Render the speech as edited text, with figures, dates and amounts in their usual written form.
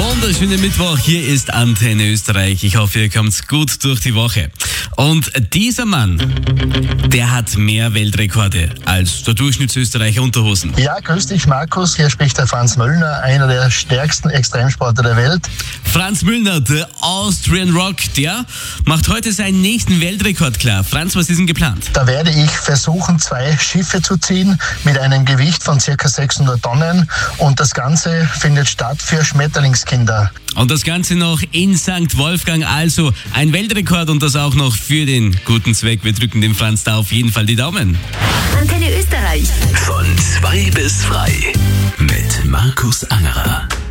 Wunderschönen Mittwoch, hier ist Antenne Österreich. Ich hoffe, ihr kommt gut durch die Woche. Und dieser Mann, der hat mehr Weltrekorde als der Durchschnittsösterreicher Unterhosen. Ja, grüß dich Markus, hier spricht der Franz Müllner, einer der stärksten Extremsportler der Welt. Franz Müllner, der Austrian Rock, der macht heute seinen nächsten Weltrekord klar. Franz, was ist denn geplant? Da werde ich versuchen, 2 Schiffe zu ziehen mit einem Gewicht von ca. 600 Tonnen und das Ganze findet statt für Schmetterlingskinder. Und das Ganze noch in St. Wolfgang, also ein Weltrekord und das auch noch für den guten Zweck. Wir drücken dem Franz da auf jeden Fall die Daumen. Antenne Österreich. Von 2 bis frei mit Markus Angerer.